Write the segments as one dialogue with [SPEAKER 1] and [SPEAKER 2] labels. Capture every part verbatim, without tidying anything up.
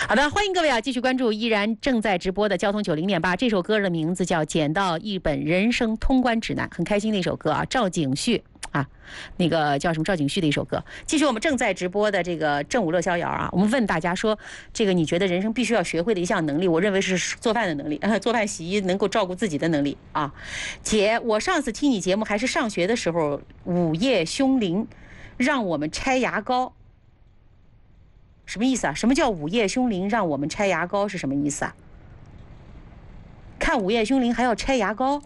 [SPEAKER 1] 好的，欢迎各位啊，继续关注依然正在直播的交通九零点八。这首歌的名字叫《捡到一本人生通关指南》，很开心的一首歌啊，赵景旭啊，那个叫什么赵景旭的一首歌。继续我们正在直播的这个正午乐逍遥啊，我们问大家说，这个你觉得人生必须要学会的一项能力，我认为是做饭的能力，呃、做饭洗衣能够照顾自己的能力啊。姐，我上次听你节目还是上学的时候，午夜凶铃让我们拆牙膏。什么意思啊？什么叫午夜凶铃让我们拆牙膏是什么意思啊？看午夜凶铃还要拆牙膏，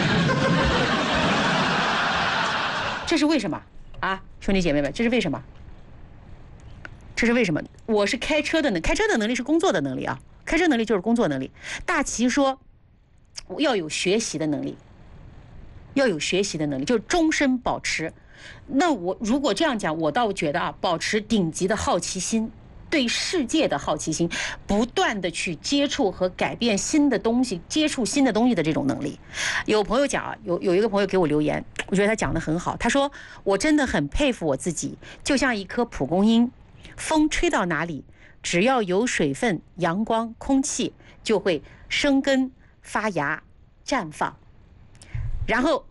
[SPEAKER 1] 这是为什么啊？兄弟姐妹们，这是为什么？这是为什么？我是开车的能，开车的能力是工作的能力啊，开车能力就是工作能力。大齐说要有学习的能力，要有学习的能力，就是终身保持。那我如果这样讲，我倒觉得啊，保持顶级的好奇心。对世界的好奇心，不断的去接触和改变新的东西，接触新的东西的这种能力。有朋友讲啊，有有一个朋友给我留言，我觉得他讲得很好。他说我真的很佩服我自己，就像一棵蒲公英，风吹到哪里，只要有水分、阳光、空气，就会生根、发芽、绽放。然后，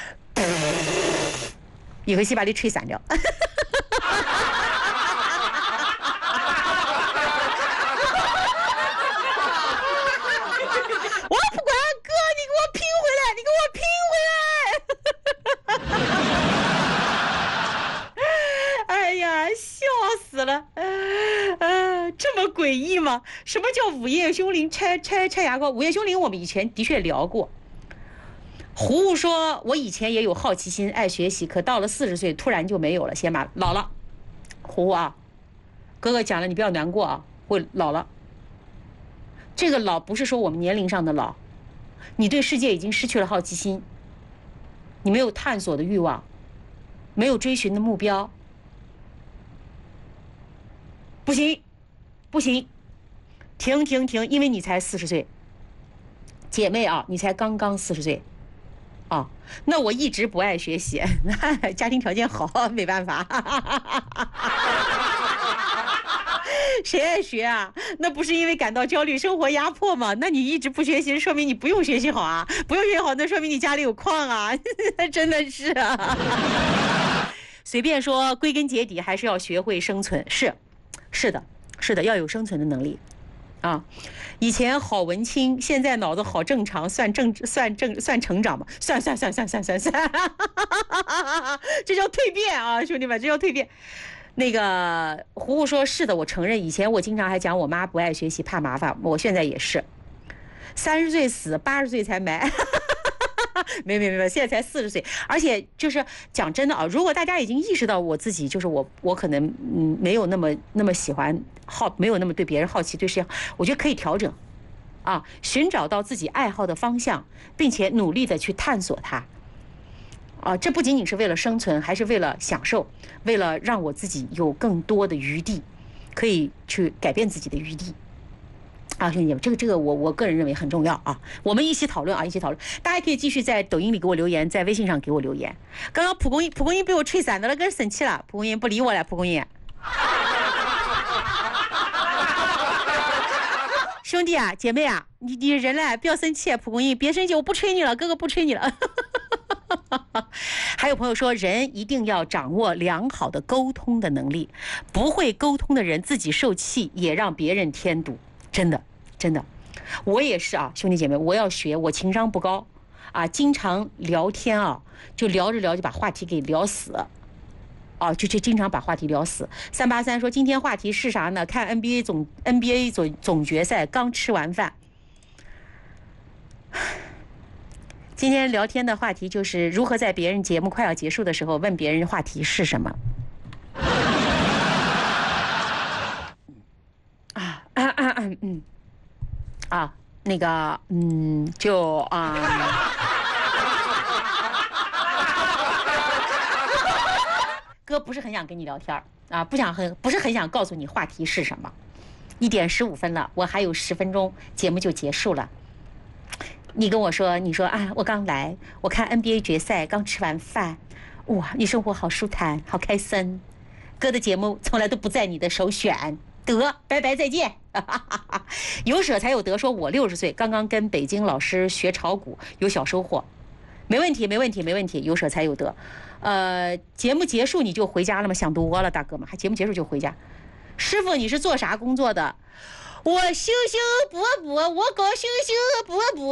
[SPEAKER 1] 一口气把你吹散掉。死了，呃，这么诡异吗？什么叫午夜凶铃拆拆拆牙膏？午夜凶铃我们以前的确聊过。胡胡说，我以前也有好奇心，爱学习，可到了四十岁突然就没有了，先把老了。胡胡啊，哥哥讲了，你不要难过啊，我老了。这个老不是说我们年龄上的老，你对世界已经失去了好奇心，你没有探索的欲望，没有追寻的目标。不行，不行，停停停！因为你才四十岁，姐妹啊，你才刚刚四十岁，啊，那我一直不爱学习，家庭条件好，没办法，谁爱学啊？那不是因为感到焦虑、生活压迫吗？那你一直不学习，说明你不用学习好啊，不用学习好，那说明你家里有矿啊，真的是啊。随便说，归根结底还是要学会生存，是。是的，是的，要有生存的能力，啊！以前好文青，现在脑子好正常，算正算正算成长吗？算算算算算算算，这叫蜕变啊，兄弟们，这叫蜕变。那个胡胡说，是的，我承认，以前我经常还讲我妈不爱学习，怕麻烦，我现在也是，三十岁死，八十岁才埋。没没没，现在才四十岁，而且就是讲真的啊，如果大家已经意识到我自己，就是我我可能嗯没有那么那么喜欢好，没有那么对别人好奇，对事业，我觉得可以调整，啊，寻找到自己爱好的方向，并且努力的去探索它，啊，这不仅仅是为了生存，还是为了享受，为了让我自己有更多的余地，可以去改变自己的余地。啊，兄弟们，这个这个我我个人认为很重要啊，我们一起讨论啊，一起讨论。大家可以继续在抖音里给我留言，在微信上给我留言。刚刚蒲公英蒲公英被我吹散的了，跟生气了，蒲公英不理我了，蒲公英。兄弟啊，姐妹啊，你你人来不要生气，蒲公英别生气，我不吹你了，哥哥不吹你了。还有朋友说，人一定要掌握良好的沟通的能力，不会沟通的人自己受气，也让别人添堵，真的。真的，我也是啊，兄弟姐妹，我要学，我情商不高啊，经常聊天啊，就聊着聊就把话题给聊死，啊，就就经常把话题聊死。三八三说今天话题是啥呢？看 N B A 总 N B A 总总决赛，刚吃完饭。今天聊天的话题就是如何在别人节目快要结束的时候问别人话题是什么。啊啊啊啊嗯。啊，那个，嗯，就啊，哥不是很想跟你聊天啊，不想很不是很想告诉你话题是什么。一点十五分了，我还有十分钟，节目就结束了。你跟我说，你说啊，我刚来，我看 N B A 决赛，刚吃完饭，哇，你生活好舒坦，好开心。哥的节目从来都不在你的首选。 得，拜拜，再见。有舍才有得，说我六十岁，刚刚跟北京老师学炒股，有小收获。没问题，没问题，没问题，有舍才有得。呃，节目结束你就回家了吗？想多了，大哥们，还节目结束就回家。师傅，你是做啥工作的？我修修补补，我搞修修补补。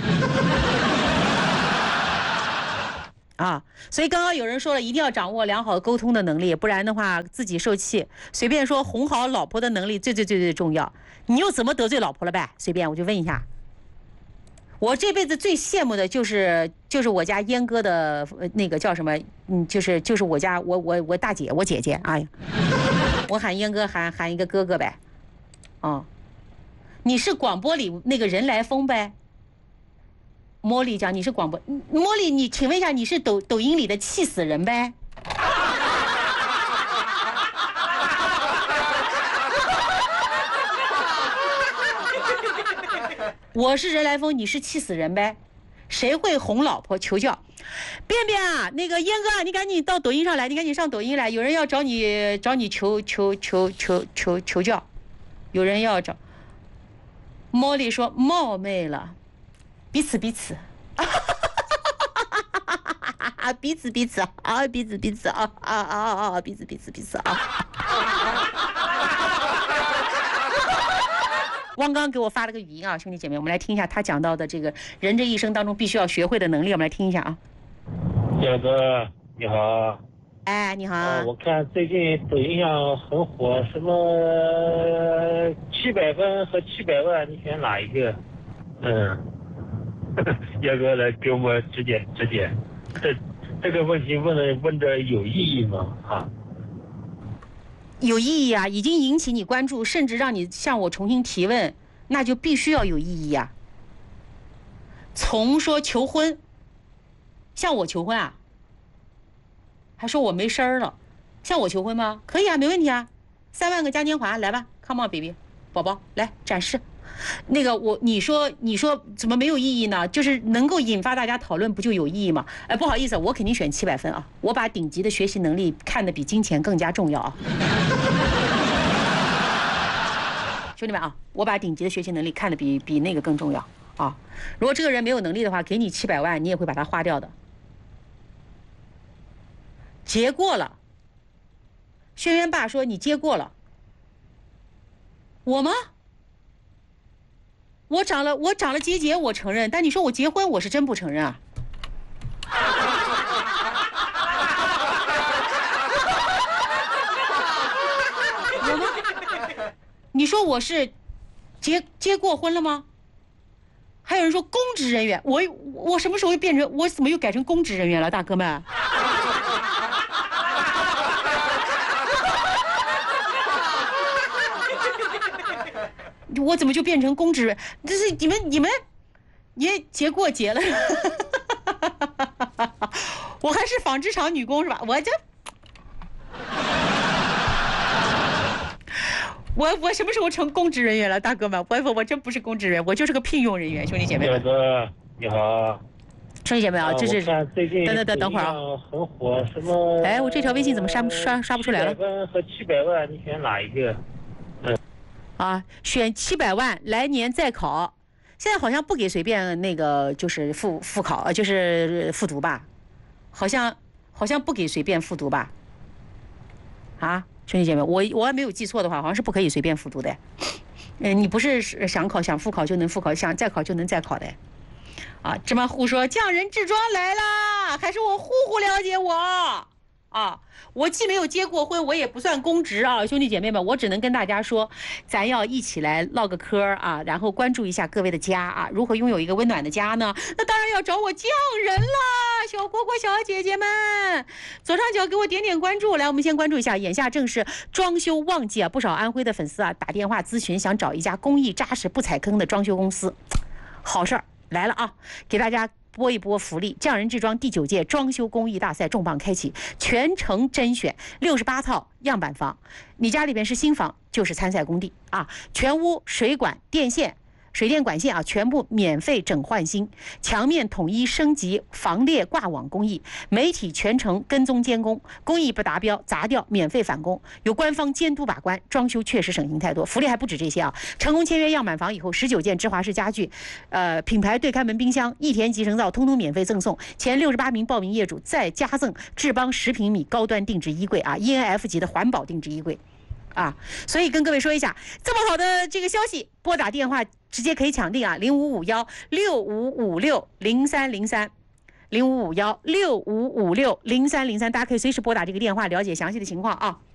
[SPEAKER 1] 啊，所以刚刚有人说了，一定要掌握良好沟通的能力，不然的话自己受气。随便说哄好老婆的能力最最最最重要。你又怎么得罪老婆了呗？随便我就问一下。我这辈子最羡慕的就是就是我家阉哥的那个叫什么，嗯，就是就是我家我我我大姐我姐姐，哎呀，我喊阉哥喊喊一个哥哥呗。哦，你是广播里那个人来疯呗？茉莉讲你是广播，茉莉，你请问一下，你是抖抖音里的气死人呗？我是人来疯，你是气死人呗？谁会哄老婆求教？便便啊，那个阉哥啊，你赶紧到抖音上来，你赶紧上抖音来，有人要找你找你求求求求求求教，有人要找。茉莉说冒昧了。彼此彼此，彼此彼此啊，彼此彼此啊啊啊啊，彼此彼此彼此啊！汪刚给我发了个语音啊，兄弟姐妹，我们来听一下他讲到的这个人这一生当中必须要学会的能力，我们来听一下啊。
[SPEAKER 2] 小哥你好。
[SPEAKER 1] 哎，你好。
[SPEAKER 2] 啊，我看最近抖音上很火，什么七百分和七百万，你选哪一个？嗯。要哥来给我们指点指点，这这个问题问的问的有意义吗？啊，
[SPEAKER 1] 有意义啊，已经引起你关注，甚至让你向我重新提问，那就必须要有意义啊。从说求婚，向我求婚啊，还说我没声儿了，向我求婚吗？可以啊，没问题啊，三万个嘉年华，来吧 ，Come on baby， 宝宝来展示。那个我你说你说怎么没有意义呢？就是能够引发大家讨论，不就有意义吗？哎，不好意思，我肯定选七百分啊！我把顶级的学习能力看得比金钱更加重要啊！兄弟们啊，我把顶级的学习能力看得比比那个更重要啊！如果这个人没有能力的话，给你七百万，你也会把它花掉的。结过了，轩辕爸说你接过了，我吗？我长了，我长了结节，我承认。但你说我结婚，我是真不承认啊。我吗？你说我是结结过婚了吗？还有人说公职人员，我我什么时候又变成，我怎么又改成公职人员了，大哥们？我怎么就变成公职人？这是你们你们也结过节了，我还是纺织厂女工是吧？我这我我什么时候成公职人员了，大哥们？我我真不是公职人员，我就是个聘用人员，兄弟姐妹们。
[SPEAKER 2] 小哥你好。
[SPEAKER 1] 兄弟姐妹啊，这是
[SPEAKER 2] 等
[SPEAKER 1] 等等等会儿啊，
[SPEAKER 2] 很火什么？
[SPEAKER 1] 哎，我这条微信怎么刷不刷刷不出来了？
[SPEAKER 2] 七百分和七百万，你选哪一个？嗯。
[SPEAKER 1] 啊，选七百万，来年再考。现在好像不给随便那个就是复复考，呃，就是复读吧？好像好像不给随便复读吧？啊，兄弟姐妹，我我还没有记错的话，好像是不可以随便复读的。嗯，你不是想考想复考就能复考，想再考就能再考的。啊，芝麻糊说匠人志庄来啦，还是我呼呼了解我。啊，我既没有结过婚，我也不算公职啊，兄弟姐妹们，我只能跟大家说，咱要一起来唠个嗑啊，然后关注一下各位的家啊，如何拥有一个温暖的家呢？那当然要找我匠人啦，小蝈蝈小姐姐们，左上角给我点点关注。来，我们先关注一下，眼下正是装修旺季啊，不少安徽的粉丝啊打电话咨询，想找一家工艺扎实不踩坑的装修公司，好事儿来了啊，给大家播一波福利，匠人志庄第九届装修工艺大赛重磅开启，全程甄选六十八套样板房，你家里边是新房就是参赛工地啊，全屋水管电线水电管线啊全部免费整换新，墙面统一升级防裂挂网工艺，媒体全程跟踪监工，工艺不达标砸掉免费返工，有官方监督把关，装修确实省心太多。福利还不止这些啊！成功签约样板房以后，十九件芝华士家具，呃，品牌对开门冰箱、益田集成灶，通通免费赠送。前六十八名报名业主再加赠智邦十平米高端定制衣柜啊 ，E N F 级的环保定制衣柜。啊，所以跟各位说一下，这么好的这个消息，拨打电话直接可以抢定啊，零五五幺六五五六零三零三，零五五幺六五五六零三零三，大家可以随时拨打这个电话了解详细的情况啊。